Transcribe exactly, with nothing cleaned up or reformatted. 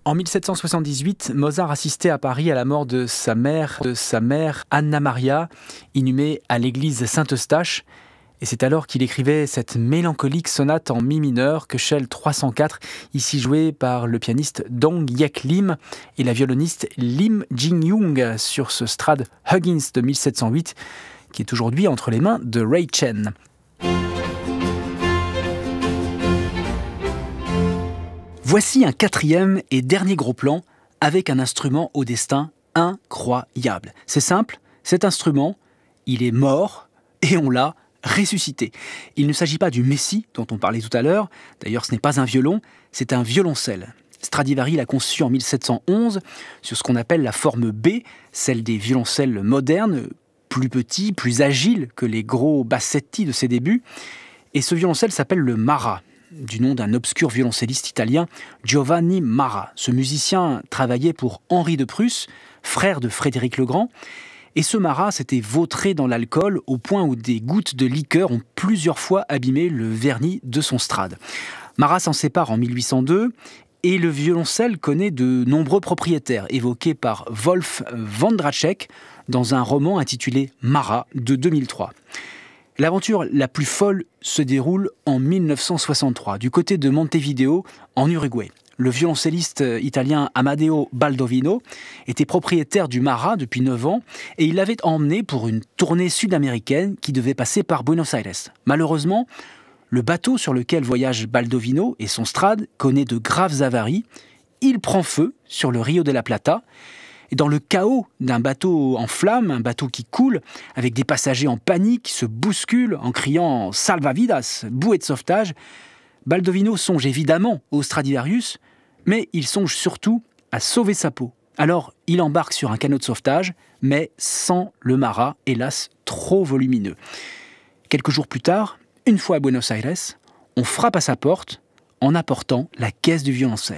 En mille sept cent soixante-dix-huit, Mozart assistait à Paris à la mort de sa mère, de sa mère Anna Maria, inhumée à l'église Saint-Eustache. Et c'est alors qu'il écrivait cette mélancolique sonate en mi mineur, Köchel trois cent quatre, ici jouée par le pianiste Dong Hyek Lim et la violoniste Lim Jin-young sur ce Strad Huggins de mille sept cent huit, qui est aujourd'hui entre les mains de Ray Chen. Voici un quatrième et dernier gros plan avec un instrument au destin incroyable. C'est simple, cet instrument, il est mort et on l'a ressuscité. Il ne s'agit pas du Messie dont on parlait tout à l'heure, d'ailleurs ce n'est pas un violon, c'est un violoncelle. Stradivari l'a conçu en mille sept cent onze sur ce qu'on appelle la forme B, celle des violoncelles modernes, plus petits, plus agiles que les gros bassetti de ses débuts. Et ce violoncelle s'appelle le Mara, du nom d'un obscur violoncelliste italien, Giovanni Mara. Ce musicien travaillait pour Henri de Prusse, frère de Frédéric le Grand, et ce Mara s'était vautré dans l'alcool au point où des gouttes de liqueur ont plusieurs fois abîmé le vernis de son Strad. Mara s'en sépare en mille huit cent deux et le violoncelle connaît de nombreux propriétaires, évoqués par Wolf Wondratschek dans un roman intitulé Mara de deux mille trois. L'aventure la plus folle se déroule en mille neuf cent soixante-trois, du côté de Montevideo, en Uruguay. Le violoncelliste italien Amadeo Baldovino était propriétaire du Mara depuis neuf ans et il l'avait emmené pour une tournée sud-américaine qui devait passer par Buenos Aires. Malheureusement, le bateau sur lequel voyage Baldovino et son Strad connaît de graves avaries. Il prend feu sur le Rio de la Plata. Et dans le chaos d'un bateau en flammes, un bateau qui coule, avec des passagers en panique, se bousculent en criant « Salvavidas !» bouée de sauvetage, Baldovino songe évidemment au Stradivarius, mais il songe surtout à sauver sa peau. Alors, il embarque sur un canot de sauvetage, mais sans le Mara, hélas trop volumineux. Quelques jours plus tard, une fois à Buenos Aires, on frappe à sa porte en apportant la caisse du violoncelle.